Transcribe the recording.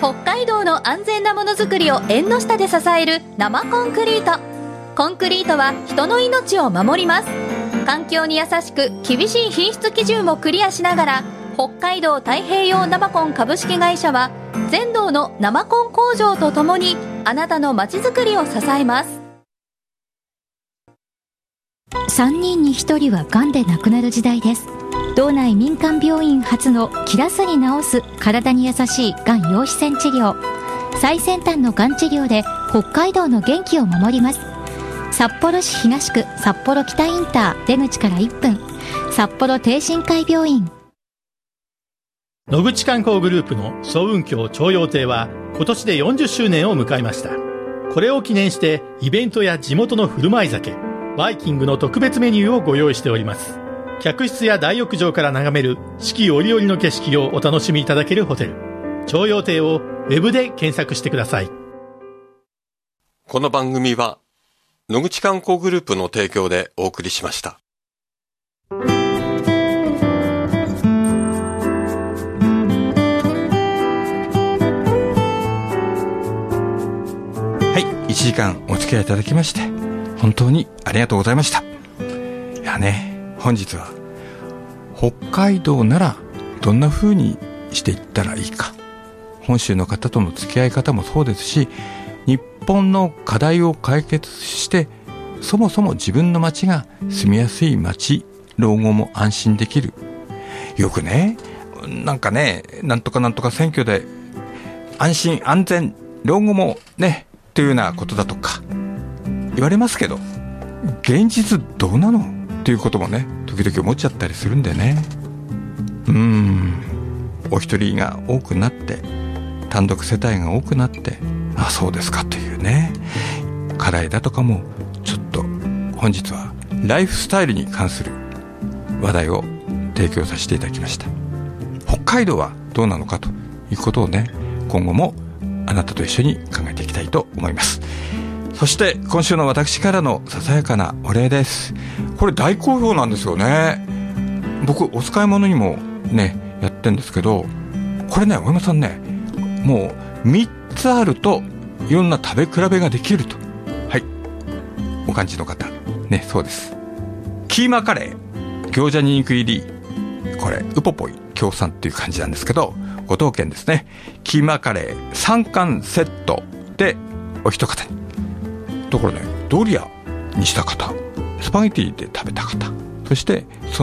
北海道の安全なものづくりを縁の下で支える生コンクリート。コンクリートは人の命を守ります。環境に優しく厳しい品質基準をクリアしながら、北海道太平洋生コン株式会社は全道の生コン工場とともにあなたのまちづくりを支えます。 3人に1人はがんで亡くなる時代です。道内民間病院初の切らずに治す体に優しいがん陽子線治療。最先端のがん治療で北海道の元気を守ります。札幌市東区札幌北インター出口から1分、札幌帝神会病院。 野口観光グループの層雲峡徴用亭は今年で40周年を迎えました。これを記念してイベントや地元の振る舞い酒、バイキングの特別メニューをご用意しております。客室や大浴場から眺める四季折々の景色をお楽しみいただけるホテル、徴用亭をウェブで検索してください。 この番組は野口観光グループの提供でお送りしました。 はい、1時間お付き合いいただきまして本当にありがとうございました。いやね、本日は北海道ならどんな風にしていったらいいか、本州の方との付き合い方もそうですし、日本の課題を解決してそもそも自分の街が住みやすい街、老後も安心できる。よくね、なんかね、なんとかなんとか選挙で安心安全老後もねというようなことだとか言われますけど、現実どうなのっていうこともね時々思っちゃったりするんでね。お一人が多くなって、単独世帯が多くなって、あ、そうですかというね課題だとかもちょっと本日はライフスタイルに関する話題を提供させていただきました。北海道はどうなのかということをね、今後もあなたと一緒に考えていきたいと思います。そして今週の私からのささやかなお礼です。これ大好評なんですよね。僕お使い物にもねやってんですけど、これね、お山さんね、もう3つあるといろんな食べ比べができると、はい、お感じの方ね、そうです。キーマカレー餃子にんにく入り、これウポポイ協賛っていう感じなんですけど、ご当県ですね。キーマカレー3貫セットでお一方に、ところね、ドリアにした方、スパゲティで食べた方、そしてそ